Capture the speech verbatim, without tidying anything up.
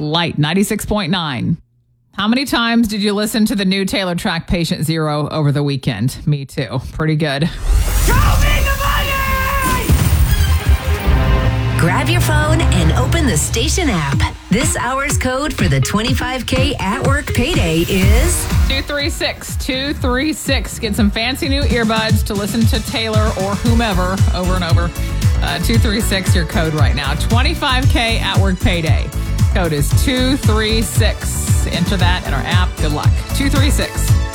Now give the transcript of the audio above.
Light ninety-six point nine. How many times did you listen to the new Taylor track Patient Zero over the weekend? Me too. Pretty good. Show me the money! Grab your phone and open the station app. This hour's code for the twenty-five K at work payday is two three six two three six. Get some fancy new earbuds to listen to Taylor or whomever over and over. Uh, two three six, your code right now. twenty-five K at work payday. Code is two three six. Enter that in our app. Good luck. two three six.